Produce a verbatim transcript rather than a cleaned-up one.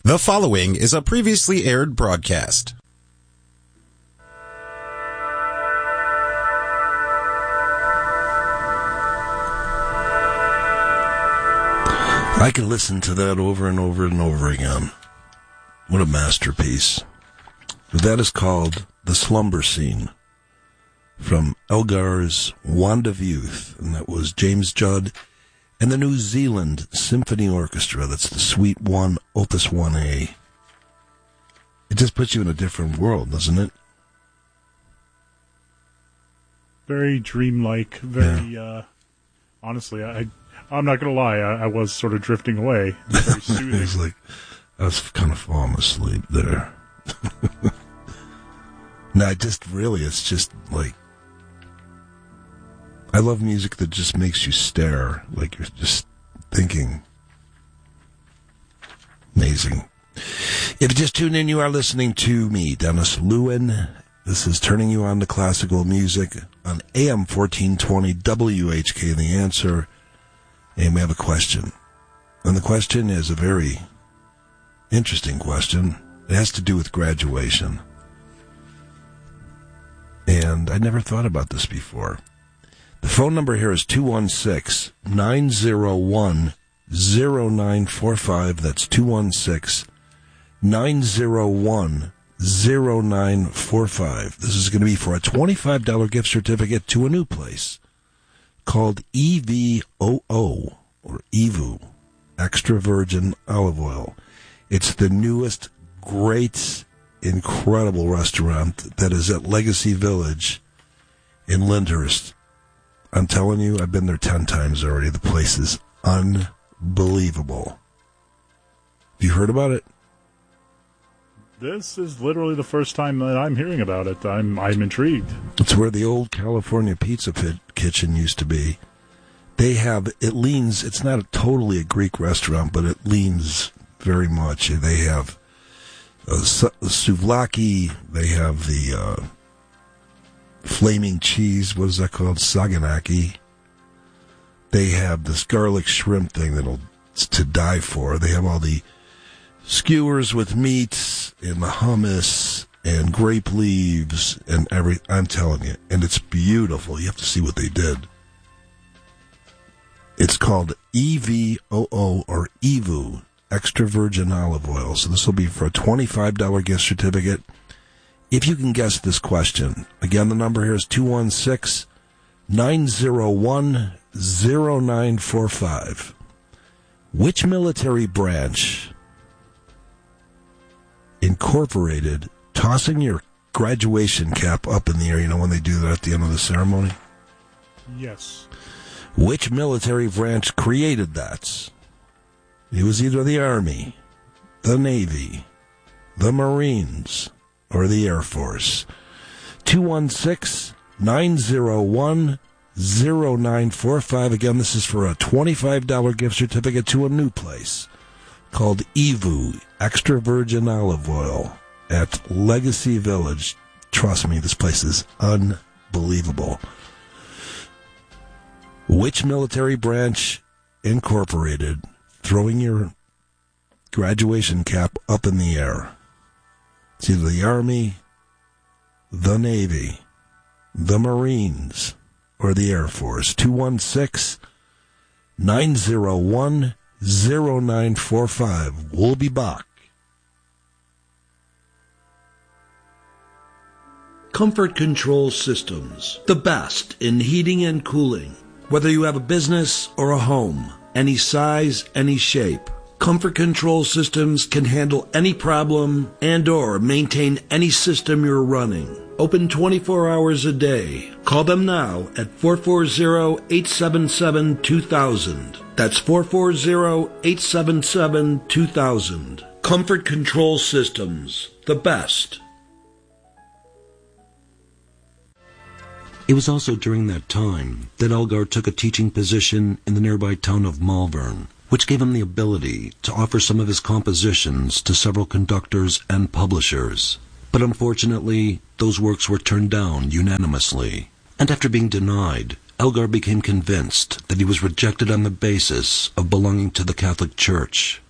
The following is a previously aired broadcast. I can listen to that over and over and over again. What a masterpiece. That is called The Slumber Scene from Elgar's Wand of Youth, and that was James Judd and the New Zealand Symphony Orchestra. That's the Suite one, Opus one A. It just puts you in a different world, doesn't it? Very dreamlike, very, yeah. uh, honestly, I, I'm not going to lie, I, I was sort of drifting away. Very soothing. It was like, I was kind of falling asleep there. No, I just really, it's just like, I love music that just makes you stare, like you're just thinking. Amazing. If you just tuned in, you are listening to me, Dennis Lewin. This is Turning You On to Classical Music on A M fourteen twenty W H K, The Answer. And we have a question. And the question is a very interesting question. It has to do with graduation. And I never thought about this before. The phone number here is two one six, nine zero one, zero nine four five. That's two one six, nine zero one, zero nine four five. This is going to be for a twenty-five dollars gift certificate to a new place called E V O O, or E V O, Extra Virgin Olive Oil. It's the newest, great, incredible restaurant that is at Legacy Village in Lyndhurst. I'm telling you, I've been there ten times already. The place is unbelievable. Have you heard about it? This is literally the first time that I'm hearing about it. I'm I'm intrigued. It's where the old California Pizza Pit kitchen used to be. They have, it leans, it's not a, totally a Greek restaurant, but it leans very much. They have uh, souvlaki, they have the uh, flaming cheese, what is that called? Saganaki. They have this garlic shrimp thing that'll to die for. They have all the skewers with meats and the hummus and grape leaves and every. I'm telling you, and it's beautiful. You have to see what they did. It's called E V O O, or E V O, Extra Virgin Olive Oil. So this will be for a twenty-five dollars gift certificate. If you can guess this question, again, the number here is two one six, nine zero one, zero nine four five. Which military branch incorporated tossing your graduation cap up in the air, you know, when they do that at the end of the ceremony? Yes. Which military branch created that? It was either the Army, the Navy, the Marines, or the Air Force. two one six, nine zero one, zero nine four five. Again, this is for a twenty-five dollars gift certificate to a new place called E V O, Extra Virgin Olive Oil, at Legacy Village. Trust me, this place is unbelievable. Which military branch incorporated throwing your graduation cap up in the air? It's either the Army, the Navy, the Marines, or the Air Force. two one six, nine zero one, zero nine four five. We'll be back. Comfort Control Systems, the best in heating and cooling. Whether you have a business or a home, any size, any shape, Comfort Control Systems can handle any problem and or maintain any system you're running. Open twenty-four hours a day. Call them now at four four zero, eight seven seven, two thousand. That's four four zero, eight seven seven, two thousand. Comfort Control Systems, the best. It was also during that time that Elgar took a teaching position in the nearby town of Malvern, which gave him the ability to offer some of his compositions to several conductors and publishers. But unfortunately, those works were turned down unanimously, and after being denied, Elgar became convinced that he was rejected on the basis of belonging to the Catholic Church.